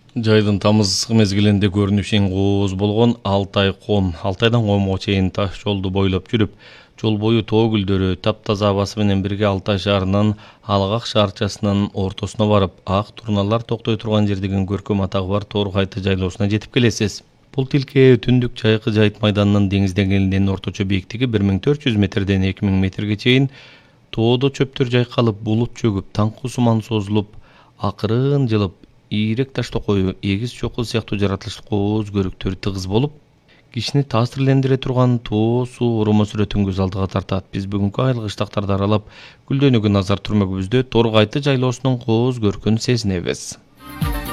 Жайдын тамыз ысык мезгилинде көрүнүшү эң кооз болгон Алтайдан Комго чейин таш жолду бойлоп жүрүп, жол бою тоо гүлдөрү, таптаза абасы менен бирге Алтай шаарынын Алгак шаарчасынын ортосуна барып, ак турналар токтой турган жер деген көркөм атагы бар Торгайты жайлоосуна жетип келесиз. Бул тилкээ түндүк Чайкы жайыт майданынын деңиз деңгээлинен орточо бийиктиги 1400 метрден 2000 метрге чейин тоодо чөптөр жайкалып, булут чөгүп, таңкы суман созулуп, акырын жылып, ийрек таш токою, эгиз чокул сыяктуу жаратылыш кооз көрүктөрү тыгыз болуп, кишини таасирлендире турган тоо суу оромо сүрөтүн көз алдыга тартат. Биз бүгүнкү айыл кыштактарды аралап, гүлдөнүүгө назар түрмөгүбүздө Торгайты жайлоосунун кооз көркүн сезинебиз.